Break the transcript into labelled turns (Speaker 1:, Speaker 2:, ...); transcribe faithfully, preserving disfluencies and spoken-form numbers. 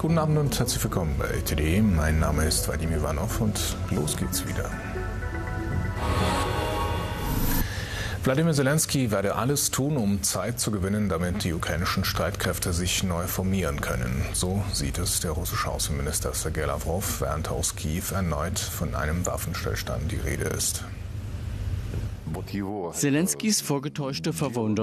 Speaker 1: Guten Abend und herzlich willkommen bei T D E. Mein Name ist Vadim Ivanov und los geht's wieder. Wladimir Zelensky werde alles tun, um Zeit zu gewinnen, damit die ukrainischen Streitkräfte sich neu formieren können. So sieht es der russische Außenminister Sergei Lavrov, während aus Kiew erneut von einem Waffenstillstand die Rede ist.
Speaker 2: Zelenskys vorgetäuschte Verwunderung